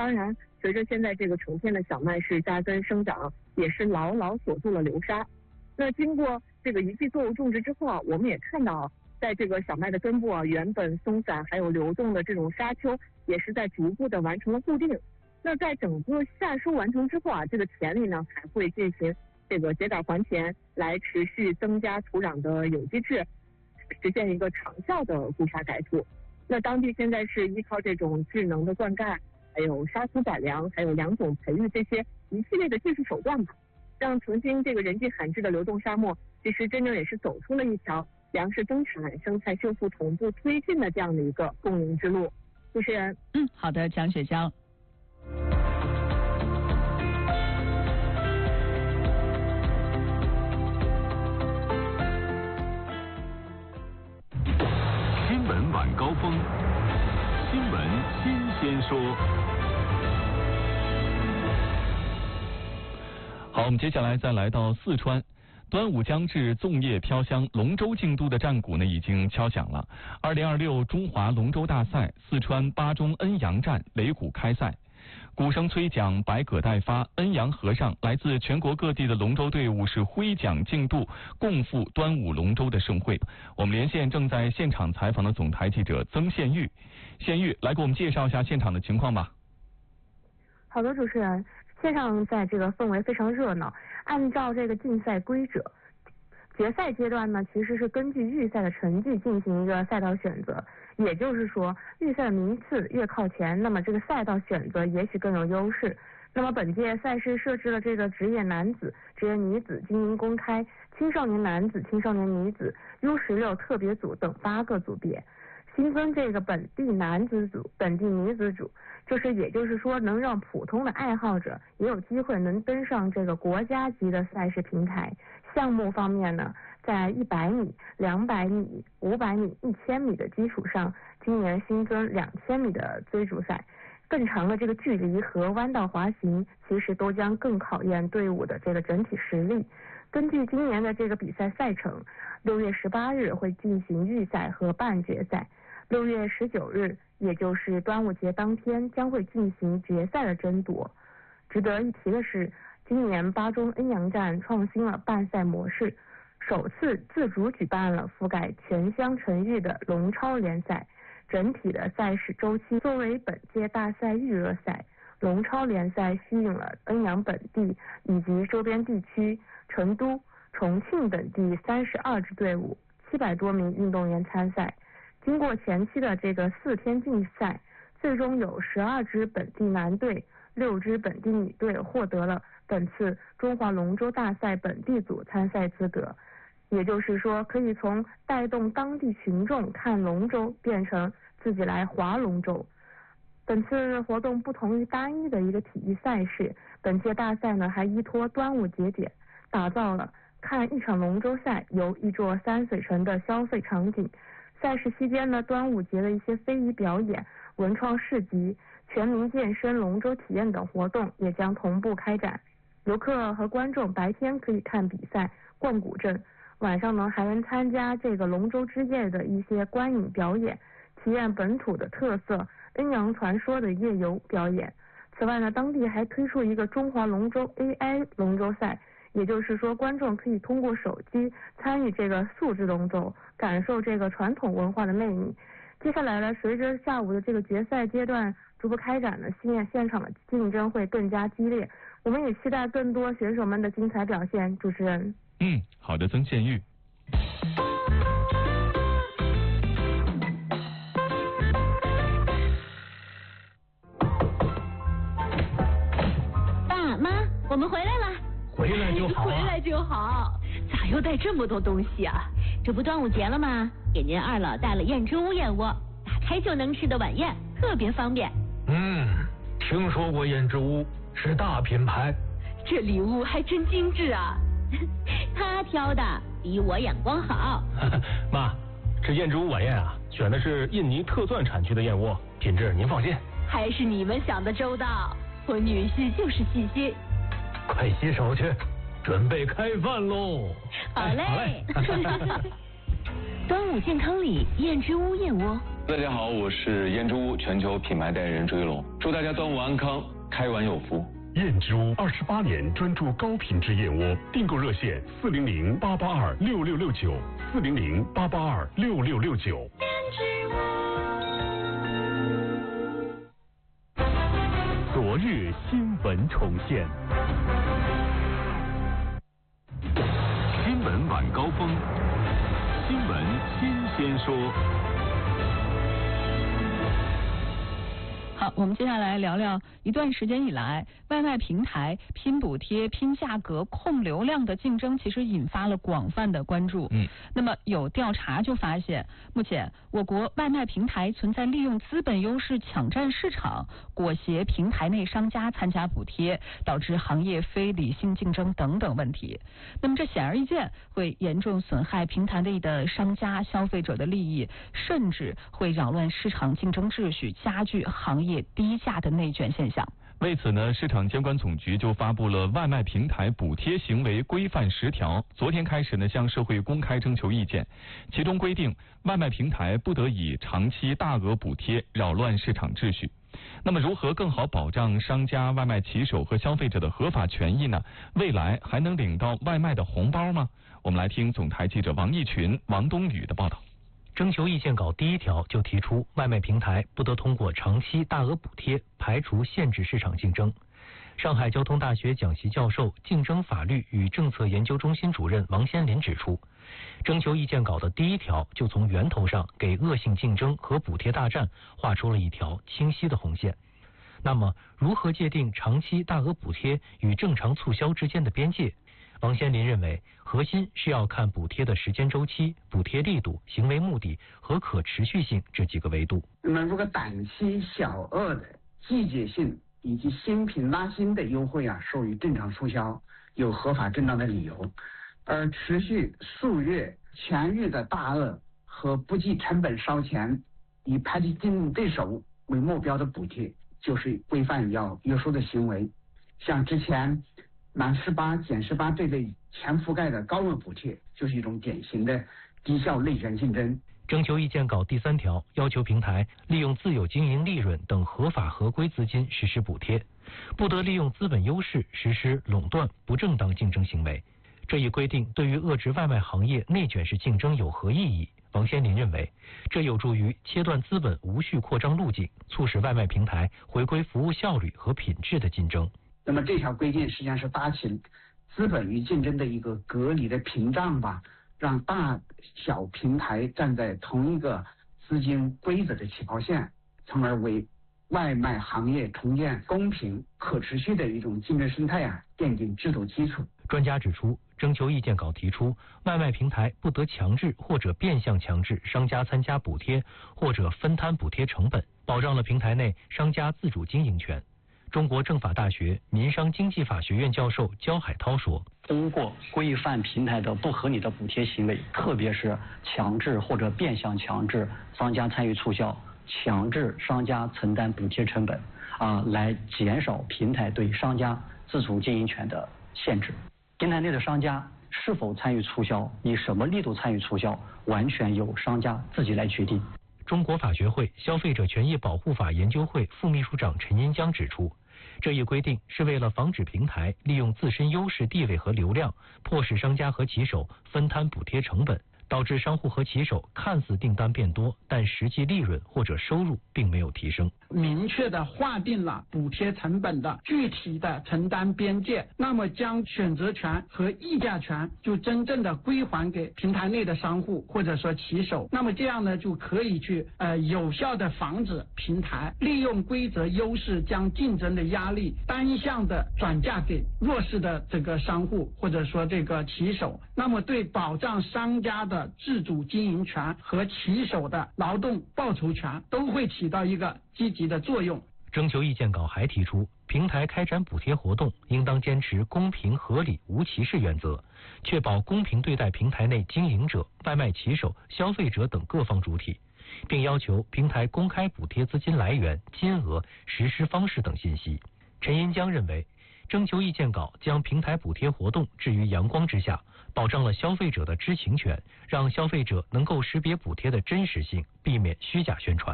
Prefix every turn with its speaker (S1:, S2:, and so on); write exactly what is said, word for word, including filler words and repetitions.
S1: 当然，随着现在这个成片的小麦是扎根生长，也是牢牢锁住了流沙。那经过这个一季作物种植之后啊，我们也看到，在这个小麦的根部啊，原本松散还有流动的这种沙丘，也是在逐步的完成了固定。那在整个夏收完成之后啊，这个田里呢还会进行这个秸秆还田，来持续增加土壤的有机质，实现一个长效的固沙改土。那当地现在是依靠这种智能的灌溉，还有沙土改良，还有良种培育这些一系列的技术手段吧，让曾经这个人迹罕至的流动沙漠，其实真正也是走出了一条粮食增产、生态修复同步推进的这样的一个共赢之路。主持人，
S2: 嗯，好的，蒋雪娇。
S3: 新闻晚高峰，新闻新鲜说。
S4: 好，我们接下来再来到四川。端午将至，粽叶飘香，龙舟竞渡的战鼓呢已经敲响了。二零二六中华龙舟大赛四川巴中恩阳站擂鼓开赛，鼓声催奖，百舸待发，恩阳河上来自全国各地的龙舟队伍是挥桨竞渡，共赴端午龙舟的盛会。我们连线正在现场采访的总台记者曾宪玉，宪玉来给我们介绍一下现场的情况吧。
S5: 好的，主持人，现场在这个氛围非常热闹。按照这个竞赛规则，决赛阶段呢，其实是根据预赛的成绩进行一个赛道选择。也就是说，预赛的名次越靠前，那么这个赛道选择也许更有优势。那么本届赛事设置了这个职业男子、职业女子、精英公开、青少年男子、青少年女子、U 十六特别组等八个组别。新增这个本地男子组、本地女子组，就是也就是说能让普通的爱好者也有机会能登上这个国家级的赛事平台。项目方面呢，在一百米、两百米、五百米、一千米的基础上，今年新增两千米的追逐赛。更长的这个距离和弯道滑行，其实都将更考验队伍的这个整体实力。根据今年的这个比赛赛程，六月十八日会进行预赛和半决赛。六月十九日，也就是端午节当天，将会进行决赛的争夺。值得一提的是，今年巴中恩阳站创新了办赛模式，首次自主举办了覆盖全乡城域的龙超联赛。整体的赛事周期作为本届大赛预热赛，龙超联赛吸引了恩阳本地以及周边地区、成都、重庆等地三十二支队伍，七百多名运动员参赛。经过前期的这个四天竞赛，最终有十二支本地男队、六支本地女队获得了本次中华龙舟大赛本地组参赛资格。也就是说，可以从带动当地群众看龙舟变成自己来划龙舟。本次活动不同于单一的一个体育赛事，本届大赛呢还依托端午节点，打造了看一场龙舟赛游一座山水城的消费场景。赛事期间呢，端午节的一些非遗表演、文创市集、全民健身、龙舟体验等活动也将同步开展。游客和观众白天可以看比赛、逛古镇，晚上呢还能参加这个龙舟之夜的一些观影表演，体验本土的特色恩阳传说的夜游表演。此外呢，当地还推出一个中华龙舟 A I 龙舟赛，也就是说观众可以通过手机参与这个素质龙舟，感受这个传统文化的魅力。接下来呢，随着下午的这个决赛阶段逐步开展呢，现现场的竞争会更加激烈，我们也期待更多选手们的精彩表现。主持人，
S4: 嗯，好的，曾宪玉。
S6: 爸妈，我们回来了。
S7: 回来就好、啊，
S6: 回来就好。咋又带这么多东西啊？这不端午节了吗？给您二老带了燕之屋燕窝，打开就能吃的晚宴，特别方便。
S7: 嗯，听说过燕之屋，是大品牌。
S6: 这礼物还真精致啊！他挑的比我眼光好。
S7: 妈，这燕之屋晚宴啊，选的是印尼特钻产区的燕窝，品质您放心。
S6: 还是你们想的周到，我女婿就是细心。
S7: 快洗手去，准备开饭喽！
S6: 好嘞。端午健康里燕之屋燕窝，
S2: 大家好，我是燕之屋全球品牌代言人朱一龙，祝大家端午安康，开碗有福。
S8: 燕之屋二十八年专注高品质燕窝，订购热线四零零八八二六六六九四零零八八二六六六九。昨日新闻重现，
S3: 新闻晚高峰，新闻新鲜说。
S9: 好，我们接下来聊聊一段时间以来，外卖平台拼补贴、拼价格、控流量的竞争，其实引发了广泛的关注。嗯，那么有调查就发现，目前我国外卖平台存在利用资本优势抢占市场、裹挟平台内商家参加补贴，导致行业非理性竞争等等问题。那么这显而易见会严重损害平台内的商家、消费者的利益，甚至会扰乱市场竞争秩序，加剧行业低价的内卷现象。
S4: 为此呢，市场监管总局就发布了外卖平台补贴行为规范十条，昨天开始呢向社会公开征求意见。其中规定，外卖平台不得以长期大额补贴扰乱市场秩序。那么如何更好保障商家、外卖骑手和消费者的合法权益呢？未来还能领到外卖的红包吗？我们来听总台记者王毅群、王冬雨的报道。
S7: 征求意见稿第一条就提出，外卖平台不得通过长期大额补贴排除限制市场竞争。上海交通大学讲席教授、竞争法律与政策研究中心主任王先林指出，征求意见稿的第一条就从源头上给恶性竞争和补贴大战画出了一条清晰的红线。那么，如何界定长期大额补贴与正常促销之间的边界？王先林认为，核心是要看补贴的时间周期、补贴力度、行为目的和可持续性这几个维度。
S10: 那么，如果短期小额的、季节性以及新品拉新的优惠啊，属于正常促销，有合法正当的理由；而持续数月、全域的大额和不计成本烧钱、以排挤竞争对手为目标的补贴，就是规范要约束的行为。像之前满十八、减十八这类全覆盖的高额补贴，就是一种典型的低效内卷竞争。
S7: 征求意见稿第三条要求平台利用自有经营利润等合法合规资金实施补贴，不得利用资本优势实施垄断、不正当竞争行为。这一规定对于遏制外卖行业内卷式竞争有何意义？王先林认为，这有助于切断资本无序扩张路径，促使外卖平台回归服务效率和品质的竞争。
S10: 那么这条规定实际上是搭起资本与竞争的一个隔离的屏障吧，让大小平台站在同一个资金规则的起跑线，从而为外卖行业重建公平可持续的一种竞争生态啊奠定制度基础。
S7: 专家指出，征求意见稿提出，外卖平台不得强制或者变相强制商家参加补贴或者分摊补贴成本，保障了平台内商家自主经营权。中国政法大学民商经济法学院教授焦海涛说，
S11: 通过规范平台的不合理的补贴行为，特别是强制或者变相强制商家参与促销，强制商家承担补贴成本，啊，来减少平台对商家自主经营权的限制。平台内的商家是否参与促销，以什么力度参与促销，完全由商家自己来决定。
S7: 中国法学会消费者权益保护法研究会副秘书长陈银江指出，这一规定是为了防止平台利用自身优势地位和流量，迫使商家和骑手分摊补贴成本，导致商户和骑手看似订单变多，但实际利润或者收入并没有提升。
S12: 明确的划定了补贴成本的具体的承担边界，那么将选择权和议价权就真正的归还给平台内的商户或者说骑手，那么这样呢就可以去呃有效的防止平台利用规则优势将竞争的压力单向的转嫁给弱势的这个商户或者说这个骑手，那么对保障商家的自主经营权和骑手的劳动报酬权都会起到一个积极的作用。
S7: 征求意见稿还提出，平台开展补贴活动应当坚持公平、合理、无歧视原则，确保公平对待平台内经营者、外卖骑手、消费者等各方主体，并要求平台公开补贴资金来源、金额、实施方式等信息。陈银江认为， 征求意见稿将平台补贴活动置于阳光之下，保障了消费者的知情权，让消费者能够识别补贴的真实性，避免虚假宣传。